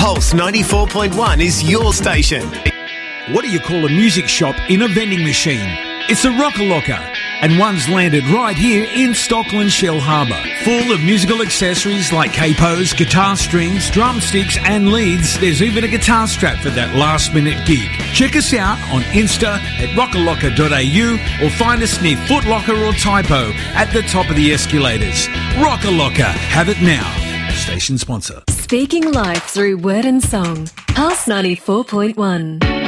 Pulse 94.1 is your station. What do you call a music shop in a vending machine? It's a Rocker Locker, and one's landed right here in Stockland Shell Harbour. Full of musical accessories like capos, guitar strings, drumsticks and leads. There's even a guitar strap for that last minute gig. Check us out on Insta at rockerlocker.au or find us near Foot Locker or Typo at the top of the escalators. Rocker Locker, have it now. Station sponsor. Speaking life through word and song. Pulse 94.1.